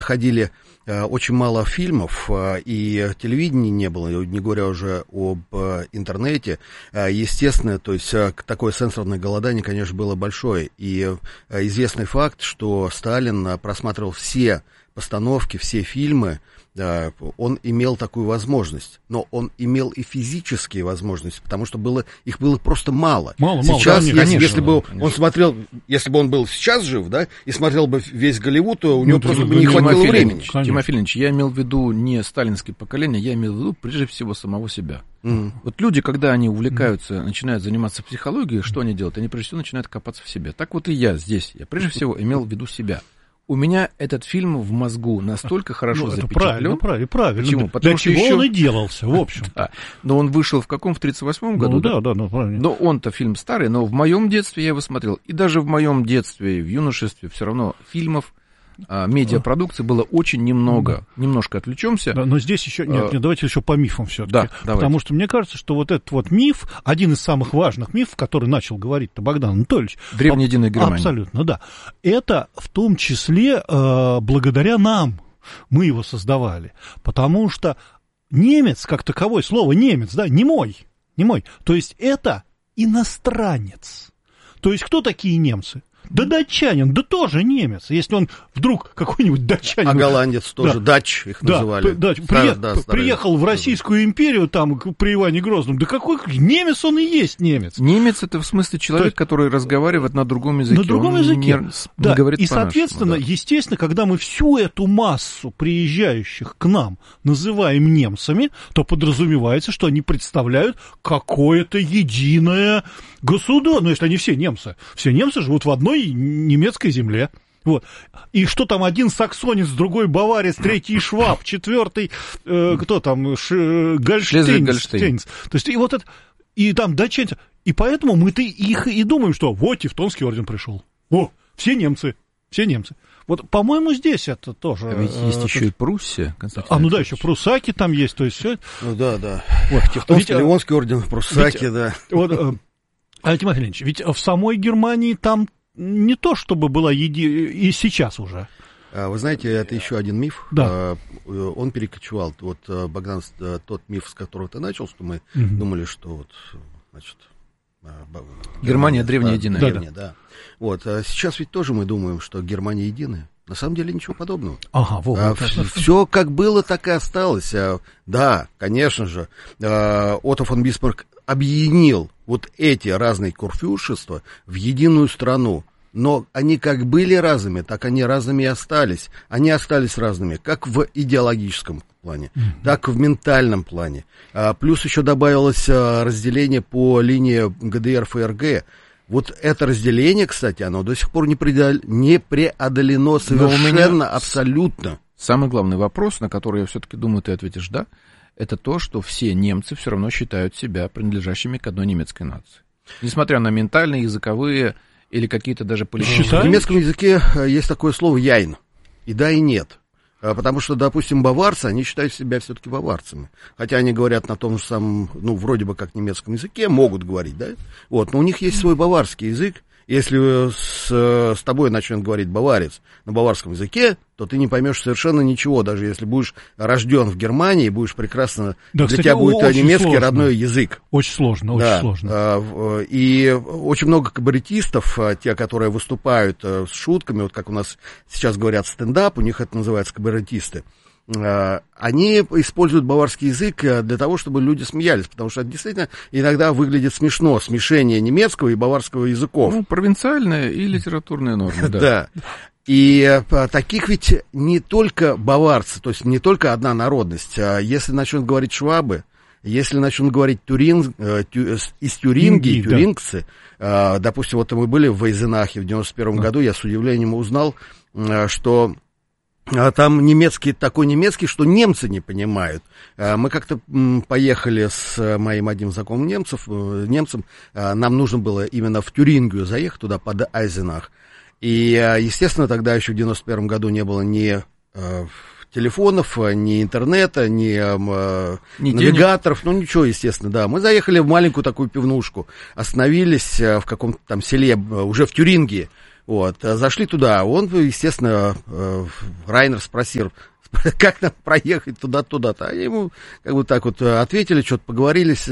ходили очень мало фильмов, и телевидения не было, не говоря уже об интернете. Естественно, то есть такое сенсорное голодание, конечно, было большое. И известный факт, что Сталин просматривал все постановки, все фильмы, он имел такую возможность, но он имел и физические возможности, потому что их было просто мало. Сейчас, если бы он смотрел, если бы он был сейчас жив, да, и смотрел бы весь Голливуд, то у него просто бы не хватило времени. Тимофей Ильич, я имел в виду не сталинское поколение, я имел в виду прежде всего самого себя. Вот люди, когда они увлекаются, начинают заниматься психологией, что они делают? Они прежде всего начинают копаться в себе. Так вот и я здесь, я прежде всего имел в виду себя. У меня этот фильм в мозгу настолько хорошо запечатлен. Правильно. Почему? Для чего он и делался, в общем. Да. Но он вышел в каком? В 1938 году? Правильно. Но он-то фильм старый, но в моем детстве я его смотрел. И даже в моем детстве, в юношестве все равно фильмов, медиапродукции было очень немного. Немножко отвлечемся. Да, но здесь еще... Нет, давайте еще по мифам все-таки. Да, потому что мне кажется, что вот этот вот миф, один из самых важных мифов, который начал говорить-то Богдан Анатольевич... Древняя единая Германия. Абсолютно, да. Это в том числе благодаря нам. Мы его создавали. Потому что немец, как таковой, слово немец, да, немой. То есть это иностранец. То есть кто такие немцы? Да датчанин, да тоже немец. Если он вдруг какой-нибудь датчанин... А голландец тоже, дач их называли. Приехал в Российскую империю там при Иване Грозном. Да какой немец он и есть немец. Немец — это в смысле человек, который разговаривает на другом языке. На другом языке. Не говорит и, соответственно, естественно, когда мы всю эту массу приезжающих к нам называем немцами, то подразумевается, что они представляют какое-то единое государство. Ну, если они все немцы. Все немцы живут в одной немецкой земле. Вот. И что там, один саксонец, другой баварец, третий шваб, четвертый, кто там, гольштейнец. То есть, и вот это, и там датчанцы. И поэтому мы-то их и думаем, что вот Тевтонский орден пришел. О, все немцы. Вот, по-моему, здесь это тоже... А ведь есть еще и Пруссия, Константин. Еще пруссаки там есть, то есть все. Ну да. Вот, Тевтонский, Ливонский орден, пруссаки, да. Вот, Тимофей Ильич, ведь в самой Германии там не то, чтобы была и сейчас уже. Вы знаете, это еще один миф. Да. Он перекочевал. Вот, Богдан, тот миф, с которого ты начал, что мы думали, что вот, значит... Германия древняя единая. Да. Вот, сейчас ведь тоже мы думаем, что Германия единая. На самом деле ничего подобного. Все как было, так и осталось. Да, конечно же, Отто фон Бисмарк объединил вот эти разные курфюршества в единую страну. Но они как были разными, так они разными и остались. Они остались разными, как в идеологическом плане, так и в ментальном плане. Плюс еще добавилось разделение по линии ГДР-ФРГ. Вот это разделение, кстати, оно до сих пор не преодолено совершенно, абсолютно. Самый главный вопрос, на который я все-таки думаю, ты ответишь «да», это то, что все немцы все равно считают себя принадлежащими к одной немецкой нации. Несмотря на ментальные, языковые или какие-то даже политические... В немецком языке есть такое слово «яйн». И да, и нет. Потому что, допустим, баварцы, они считают себя все-таки баварцами. Хотя они говорят на том же самом, ну, вроде бы как немецком языке, могут говорить, да? Вот, но у них есть свой баварский язык. Если с тобой начнет говорить баварец на баварском языке, то ты не поймешь совершенно ничего, даже если будешь рожден в Германии, будешь прекрасно, да, для кстати, тебя будет немецкий сложно. Родной язык. Очень сложно. И очень много кабаретистов, те, которые выступают с шутками, вот как у нас сейчас говорят стендап, у них это называется кабаретисты. Они используют баварский язык для того, чтобы люди смеялись, потому что это действительно иногда выглядит смешно, смешение немецкого и баварского языков. Ну, провинциальная и литературная норма, да. Да. И таких ведь не только баварцы, то есть не только одна народность. Если начнут говорить швабы, если начнут говорить из Тюрингии, тюрингцы, допустим, вот мы были в Вейзенахе в 91 году, я с удивлением узнал, что... там немецкий, такой немецкий, что немцы не понимают. Мы как-то поехали с моим одним знакомым немцем, нам нужно было именно в Тюрингию заехать, туда под Айзенах. И, естественно, тогда еще в 91 году не было ни телефонов, ни интернета, ни навигаторов, ну ничего, естественно, да. Мы заехали в маленькую такую пивнушку, остановились в каком-то там селе, уже в Тюрингии. Вот, зашли туда, он, естественно, Райнер спросил, как нам проехать туда-туда-то. Они ему как бы так вот ответили, что-то поговорились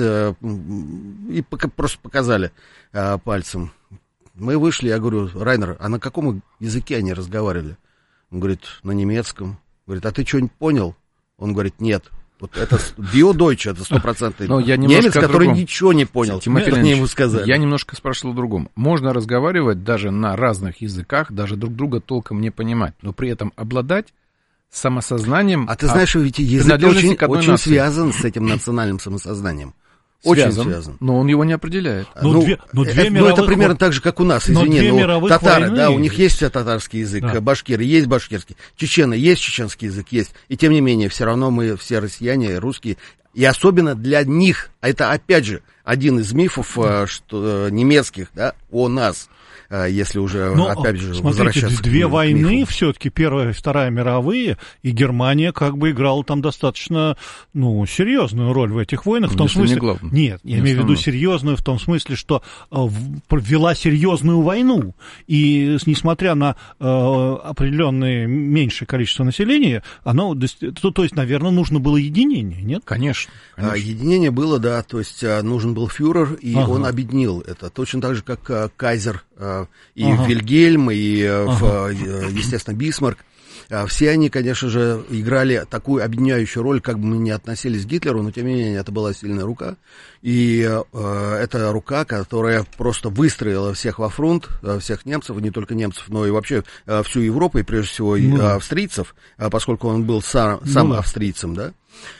и просто показали пальцем. Мы вышли, я говорю, Райнер, а на каком языке они разговаривали? Он говорит, на немецком. Говорит, а ты что-нибудь понял? Он говорит, нет. Вот это биодойч, это 100%. Немец, который ничего не понял, они ему сказали. Я немножко спрашивал о другом. Можно разговаривать даже на разных языках, даже друг друга толком не понимать, но при этом обладать самосознанием. А ты знаешь, ведь язык очень связан с этим национальным самосознанием. Очень связан. Но он его не определяет. Это примерно так же, как у нас, извини. Татары, да, у них есть татарский язык, да. Башкиры есть башкирский, чечены есть чеченский язык, есть. И тем не менее, все равно мы все россияне, русские, и особенно для них, это опять же один из мифов немецких, да, о нас. Если уже, опять же, возвращаться. Смотрите, две войны все-таки, Первая и Вторая мировые, и Германия как бы играла там достаточно, серьезную роль в этих войнах. В том смысле, нет, я имею в виду серьезную в том смысле, что вела серьезную войну. И несмотря на определенное меньшее количество населения, то есть, наверное, нужно было единение, нет? Конечно. Единение было, да, то есть нужен был фюрер, и он объединил это. Точно так же, как кайзер и Вильгельм, и, естественно, Бисмарк. Все они, конечно же, играли такую объединяющую роль, как бы мы ни относились к Гитлеру, но, тем не менее, это была сильная рука. И это рука, которая просто выстроила всех во фронт, всех немцев, и не только немцев, но и вообще всю Европу, и прежде всего австрийцев, поскольку он был сам австрийцем, да.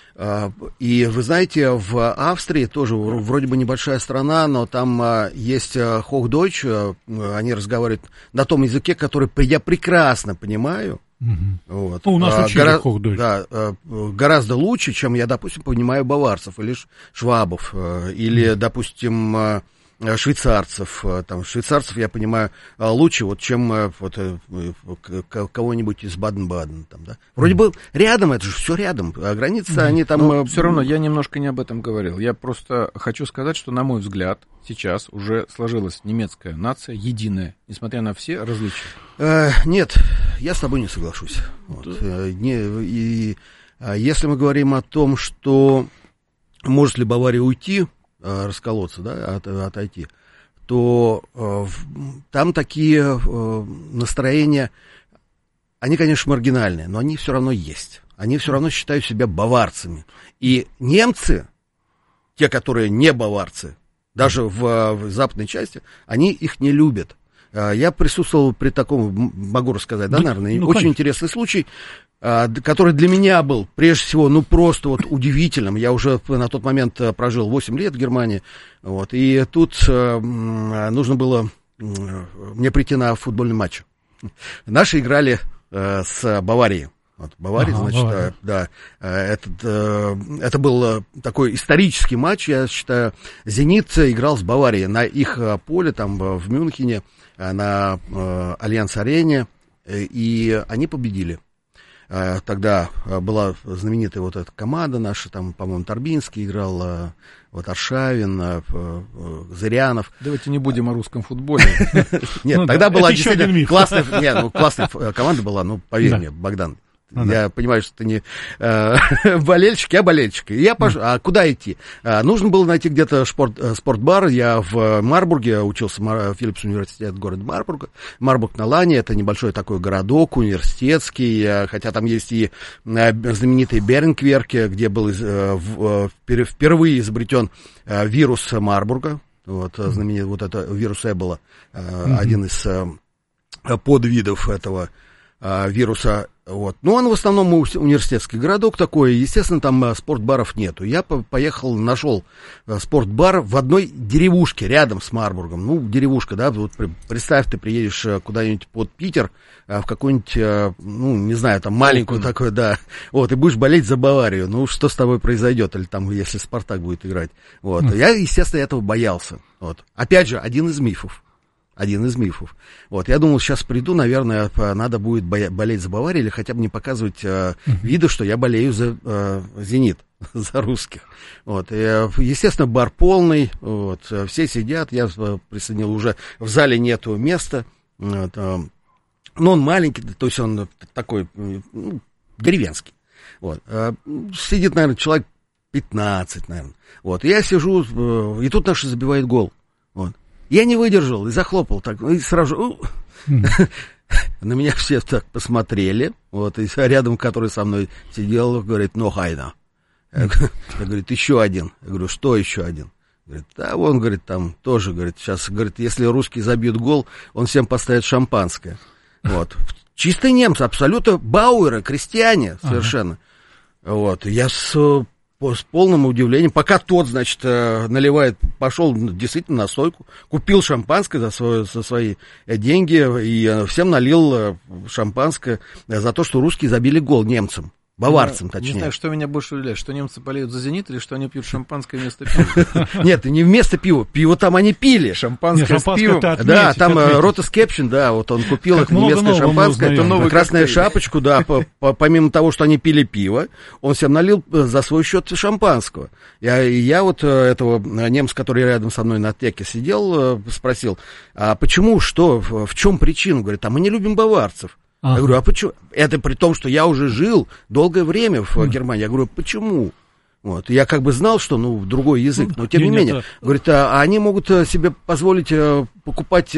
И вы знаете, в Австрии тоже вроде бы небольшая страна, но там есть Хохдойч, они разговаривают на том языке, который я прекрасно понимаю. Вот. У нас учили Хохдойч. Да, гораздо лучше, чем я, допустим, понимаю баварцев или швабов, или, допустим, швейцарцев. Там, швейцарцев я понимаю лучше, чем кого-нибудь из Баден-Бадена. Там, да? Вроде бы рядом, это же все рядом. А границы, они там... Но все равно я немножко не об этом говорил. Я просто хочу сказать, что, на мой взгляд, сейчас уже сложилась немецкая нация единая, несмотря на все различия. Нет, я с тобой не соглашусь. Вот. Если мы говорим о том, что может ли Бавария уйти, расколоться, да, отойти, то там такие настроения, они, конечно, маргинальные, но они все равно есть. Они все равно считают себя баварцами. И немцы, те, которые не баварцы, даже в западной части, они их не любят. Я присутствовал при таком, могу рассказать, да, наверное, очень интересный случай, который для меня был, прежде всего, просто вот удивительным. Я уже на тот момент прожил 8 лет в Германии, вот, и тут нужно было мне прийти на футбольный матч. Наши играли с Баварией. Вот, Бавария, значит, да, это был такой исторический матч, я считаю. «Зенит» играл с Баварией на их поле, там, в Мюнхене, на Альянс-арене, и они победили. Тогда была знаменитая вот эта команда наша, там, по-моему, Торбинский играл, вот Аршавин, Зырянов. Давайте не будем о русском футболе. Нет, тогда была действительно классная команда была, поверь мне, Богдан. Я понимаю, что ты не болельщик, я болельщик. И я пошел. А куда идти? Нужно было найти где-то спортбар. Я в Марбурге учился, Филиппс университет города Марбурга. Марбург на Лане, это небольшой такой городок университетский, хотя там есть и знаменитые Бернкверки, где был впервые изобретен вирус Марбурга. Вот, знаменитый вот это вирус Эбола, один из подвидов этого вируса. Вот. Он в основном университетский городок такой, естественно, там спортбаров нету. Я поехал, нашел спортбар в одной деревушке рядом с Марбургом. Деревушка, да, вот представь, ты приедешь куда-нибудь под Питер, в какую-нибудь, не знаю, там маленькую такую, да, вот, и будешь болеть за Баварию. Что с тобой произойдет, или там, если Спартак будет играть. Вот. Я, естественно, этого боялся. Вот. Опять же, один из мифов. Вот, я думал, сейчас приду, наверное, надо будет болеть за Баварию или хотя бы не показывать виду, что я болею за «Зенит», за русских. Вот, и, естественно, бар полный, вот, все сидят, я присоединил, уже в зале нету места, Вот, но он маленький, то есть он такой деревенский. Вот. Сидит, наверное, человек 15, наверное. Вот. И я сижу, и тут наши забивает гол. Вот. Я не выдержал и захлопал так, и сразу на меня все так посмотрели, вот, и рядом, который со мной сидел, говорит, хайна. Я говорю, еще один. Я говорю, что еще один? Говорит, да, он, говорит, там тоже, говорит, сейчас, говорит, если русские забьют гол, он всем поставит шампанское. Вот. Чистые немцы, абсолютно бауэры, крестьяне совершенно. Вот. Я с полным удивлением, пока тот, значит, наливает, пошел действительно на стойку, купил шампанское за свои деньги и всем налил шампанское за то, что русские забили гол немцам. Баварцам, точнее. Не знаю, что меня больше удивляет, что немцы болеют за «Зенит» или что они пьют шампанское вместо пива? Нет, не вместо пива. Пиво там они пили. Шампанское с пивом. Да, там Ротас Кепчин, да, вот он купил их немецкое шампанское, красная шапочку, да, помимо того, что они пили пиво, он всем налил за свой счет шампанского. Я вот этого немца, который рядом со мной на теке сидел, спросил, а почему, что, в чем причина? Говорит, а мы не любим баварцев. Я говорю, а почему? Это при том, что я уже жил долгое время в Германии. Я говорю, почему? Вот. Я как бы знал, что, другой язык, но тем не менее. Говорит, а они могут себе позволить покупать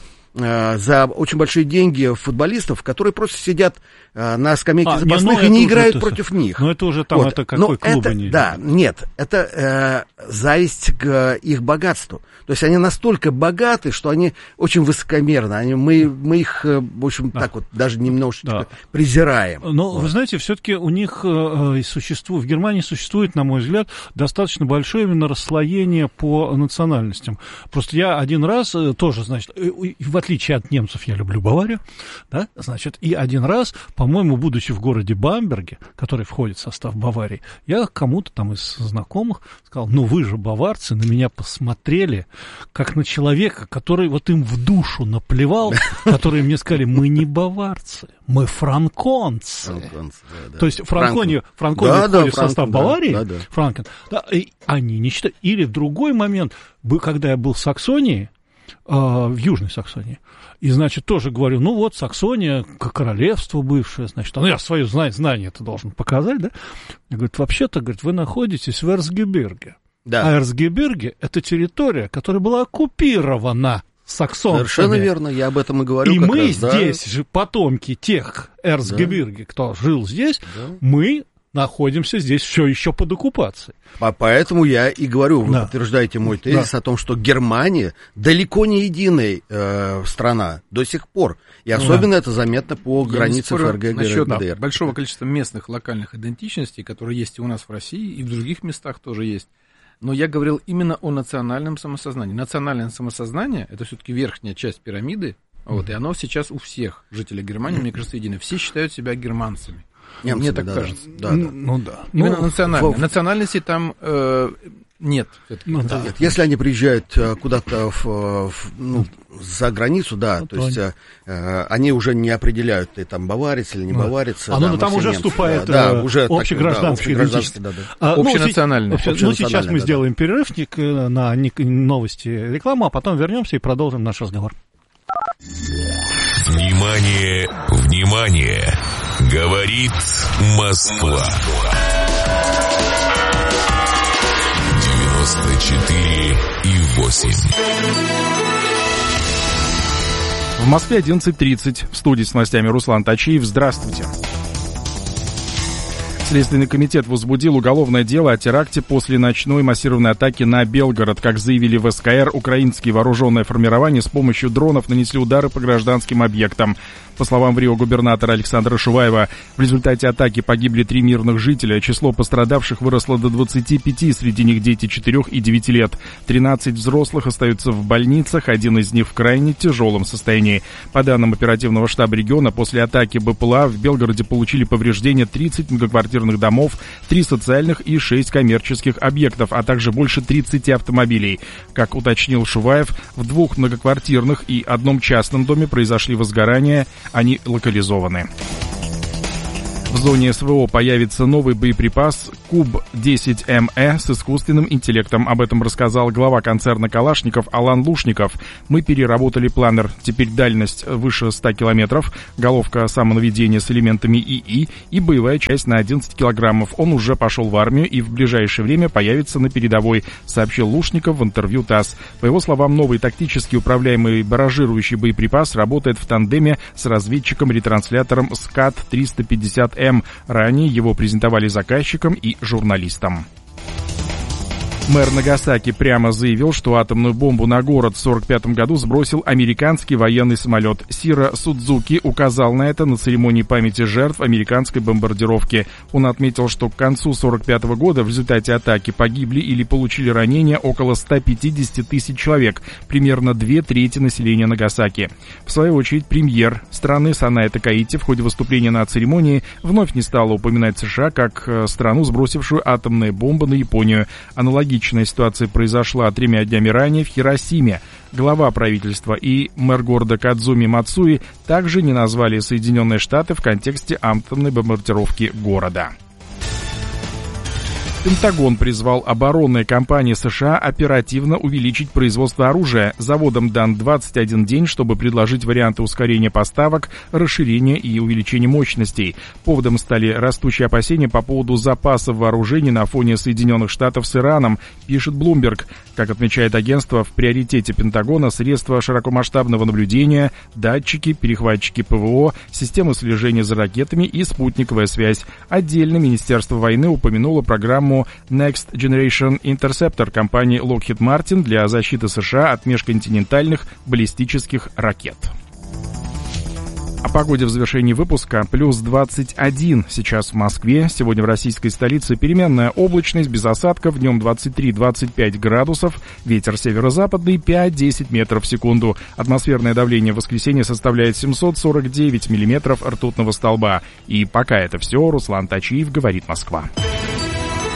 за очень большие деньги футболистов, которые просто сидят на скамейке запасных и не играют против них. Но это уже там, вот. Это какой клуб они? Да, нет, это зависть к их богатству. То есть они настолько богаты, что они очень высокомерны. Мы их, в общем, так вот даже немножечко презираем. Но, вы знаете, все-таки у них в Германии существует, на мой взгляд, достаточно большое именно расслоение по национальностям. Просто я один раз тоже, значит, в отличие от немцев, я люблю Баварию, да, значит, и один раз, по-моему, будучи в городе Бамберге, который входит в состав Баварии, я кому-то там из знакомых сказал, вы же баварцы, на меня посмотрели, как на человека, который вот им в душу наплевал, которые мне сказали, мы не баварцы, мы франконцы. Да. То есть Франкония входит в состав Баварии, Франкен, да, и они не считают. Или в другой момент, когда я был в Саксонии, в Южной Саксонии. И, значит, тоже говорю, Саксония, королевство бывшее, значит, я свое знание это должен показать, да? Говорит, вообще-то, говорит, вы находитесь в Эрцгебирге. Да. А Эрцгебирге — это территория, которая была оккупирована саксонцами. Совершенно верно, я об этом и говорю. И мы здесь же, потомки тех Эрцгебирге, кто жил здесь, мы находимся здесь все еще под оккупацией. Поэтому я и говорю, вы подтверждаете мой тезис о том, что Германия далеко не единая страна до сих пор. И особенно это заметно по границе ФРГ, ГДР. Большого количества местных локальных идентичностей, которые есть и у нас в России, и в других местах тоже есть. Но я говорил именно о национальном самосознании. Национальное самосознание — это все-таки верхняя часть пирамиды, и оно сейчас у всех жителей Германии, мне кажется, единое. Все считают себя германцами. Немцами, мне так кажется. Да. Именно национальные. Национальности там нет. Нет. Если они приезжают куда-то за границу, то есть они уже не определяют, ты там баварец или не баварец. Там уже вступает общегражданская идентичность. Общенациональная. Сейчас мы сделаем перерыв на новости, рекламу, а потом вернемся и продолжим наш разговор. Внимание, внимание! Говорит Москва. 94,8. В Москве 11:30. В студии с новостями Руслан Тачиев. Здравствуйте. Следственный комитет возбудил уголовное дело о теракте после ночной массированной атаки на Белгород. Как заявили в СКР, украинские вооруженные формирования с помощью дронов нанесли удары по гражданским объектам. По словам губернатора Александра Шуваева, в результате атаки погибли 3 мирных жителя. Число пострадавших выросло до 25, среди них дети 4 и 9 лет. 13 взрослых остаются в больницах, один из них в крайне тяжелом состоянии. По данным оперативного штаба региона, после атаки БПЛА в Белгороде получили повреждения 30 многоквартирных домов, 3 социальных и 6 коммерческих объектов, а также больше 30 автомобилей. Как уточнил Шуваев, в 2 многоквартирных и 1 частном доме произошли возгорания, они локализованы. В зоне СВО появится новый боеприпас Куб-10МЭ с искусственным интеллектом. Об этом рассказал глава концерна «Калашников» Алан Лушников. Мы переработали планер. Теперь дальность выше 100 километров, головка самонаведения с элементами ИИ и боевая часть на 11 килограммов. Он уже пошел в армию и в ближайшее время появится на передовой, сообщил Лушников в интервью ТАСС. По его словам, новый тактически управляемый барражирующий боеприпас работает в тандеме с разведчиком-ретранслятором СКАД-350М. Ранее его презентовали заказчикам и журналистам. Мэр Нагасаки прямо заявил, что атомную бомбу на город в 1945 году сбросил американский военный самолет. Сиро Судзуки указал на это на церемонии памяти жертв американской бомбардировки. Он отметил, что к концу 1945 года в результате атаки погибли или получили ранения около 150 тысяч человек, примерно 2/3 населения Нагасаки. В свою очередь, премьер страны Саная Такаити в ходе выступления на церемонии вновь не стала упоминать США как страну, сбросившую атомные бомбы на Японию. Аналогичная ситуация произошла 3 днями ранее в Хиросиме. Глава правительства и мэр города Кадзуми Мацуи также не назвали Соединенные Штаты в контексте атомной бомбардировки города. Пентагон призвал оборонные компании США оперативно увеличить производство оружия. Заводам дан 21 день, чтобы предложить варианты ускорения поставок, расширения и увеличения мощностей. Поводом стали растущие опасения по поводу запасов вооружений на фоне Соединенных Штатов с Ираном, пишет Bloomberg. Как отмечает агентство, в приоритете Пентагона средства широкомасштабного наблюдения, датчики, перехватчики ПВО, системы слежения за ракетами и спутниковая связь. Отдельно Министерство войны упомянуло программу Next Generation Interceptor компании Lockheed Martin для защиты США от межконтинентальных баллистических ракет. О погоде в завершении выпуска. Плюс 21 сейчас в Москве. Сегодня в российской столице переменная облачность, без осадков. Днем 23-25 градусов. Ветер северо-западный 5-10 метров в секунду. Атмосферное давление в воскресенье составляет 749 миллиметров ртутного столба. И пока это все. Руслан Тачиев, говорит Москва.